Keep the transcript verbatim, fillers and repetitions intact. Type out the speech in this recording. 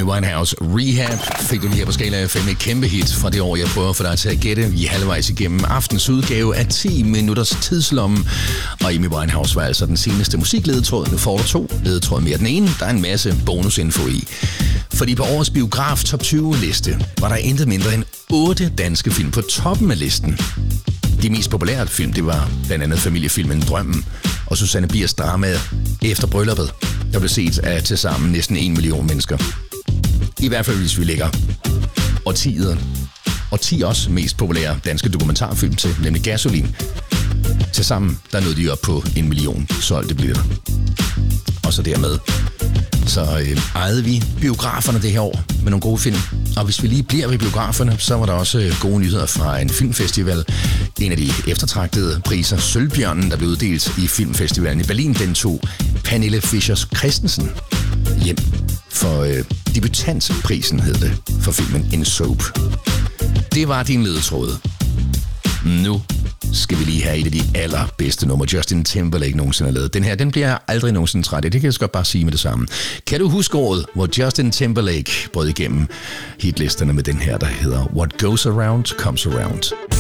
Amy Winehouse, Rehab, fik du lige her på Skala F M, et kæmpe hit fra det år, jeg prøver for dig til at gætte i halvvejs igennem aftens udgave af ti minutters tidslomme. Og Amy Winehouse var altså den seneste musikledetråd. Nu får du to ledetråd mere. Den ene, der er en masse bonusinfo i. Fordi på årets biograf top tyve liste var der intet mindre end otte danske film på toppen af listen. De mest populære film, det var blandt andet familiefilmen Drømmen og Susanne Biers drama Efter brylluppet, der blev set af tilsammen næsten en million mennesker. I hvert fald, hvis vi lægger årtiet og ti også mest populære danske dokumentarfilm til, nemlig Gasolin. Tilsammen, der nåede de op på en million solgte billetter. Og så dermed, så øh, ejede vi biograferne det her år med nogle gode film. Og hvis vi lige bliver ved biograferne, så var der også gode nyheder fra en filmfestival. En af de eftertragtede priser, Sølvbjørnen, der blev uddelt i filmfestivalen i Berlin, den tog Pernille Fischers Christensen hjem for øh, debutantprisen, hed det, for filmen In Soap. Det var din ledetråd. Nu skal vi lige have et af de allerbedste numre, Justin Timberlake nogensinde har lavet. Den her, den bliver jeg aldrig nogensinde træt af. Det kan jeg godt bare sige med det samme. Kan du huske året, hvor Justin Timberlake brød igennem hitlisterne med den her, der hedder What Goes Around Comes Around?